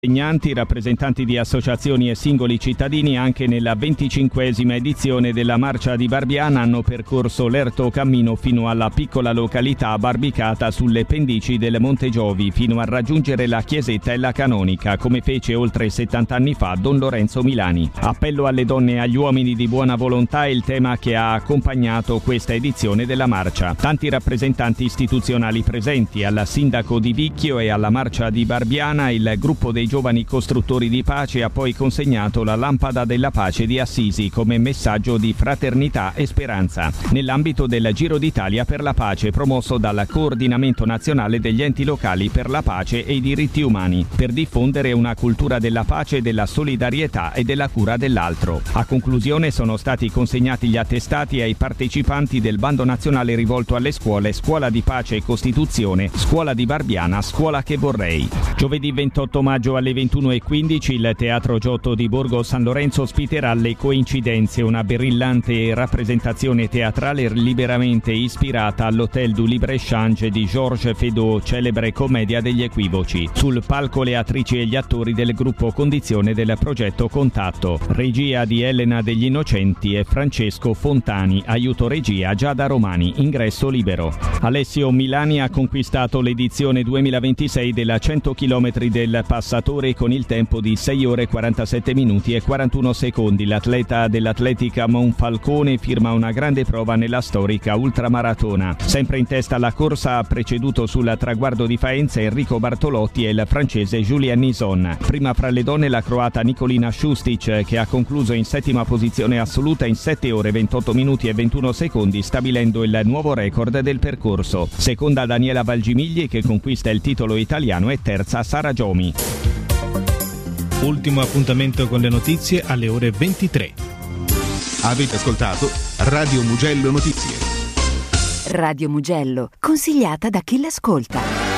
Insegnanti, rappresentanti di associazioni e singoli cittadini anche nella 25esima edizione della Marcia di Barbiana hanno percorso l'erto cammino fino alla piccola località Barbicata sulle pendici del Monte Giovi fino a raggiungere la chiesetta e la canonica, come fece oltre 70 anni fa Don Lorenzo Milani. Appello alle donne e agli uomini di buona volontà è il tema che ha accompagnato questa edizione della marcia. Tanti rappresentanti istituzionali presenti, al sindaco di Vicchio e alla Marcia di Barbiana il gruppo dei giovani costruttori di pace ha poi consegnato la lampada della pace di Assisi come messaggio di fraternità e speranza nell'ambito del Giro d'Italia per la pace promosso dal Coordinamento Nazionale degli Enti Locali per la Pace e i Diritti Umani per diffondere una cultura della pace, della solidarietà e della cura dell'altro. A conclusione sono stati consegnati gli attestati ai partecipanti del bando nazionale rivolto alle scuole Scuola di Pace e Costituzione, Scuola di Barbiana, Scuola che vorrei. Giovedì 28 maggio alle 21:15 il Teatro Giotto di Borgo San Lorenzo ospiterà Le Coincidenze, una brillante rappresentazione teatrale liberamente ispirata all'Hôtel du Libre-Échange di Georges Feydeau, celebre commedia degli equivoci. Sul palco le attrici e gli attori del gruppo Condizione del progetto Contatto. Regia di Elena degli Innocenti e Francesco Fontani, aiuto regia Giada Romani, ingresso libero. Alessio Milani ha conquistato l'edizione 2026 della 100 km del Passatore con il tempo di 6 ore 47 minuti e 41 secondi. L'atleta dell'Atletica Monfalcone firma una grande prova nella storica ultramaratona. Sempre in testa alla corsa ha preceduto sul traguardo di Faenza Enrico Bartolotti e il francese Julien Nison. Prima fra le donne la croata Nicolina Šustic, che ha concluso in settima posizione assoluta in 7 ore 28 minuti e 21 secondi, stabilendo il nuovo record del percorso. Seconda Daniela Valgimigli, che conquista il titolo italiano, e terza Sara Giomi. Ultimo appuntamento con le notizie alle ore 23. Avete ascoltato Radio Mugello Notizie. Radio Mugello, consigliata da chi l'ascolta.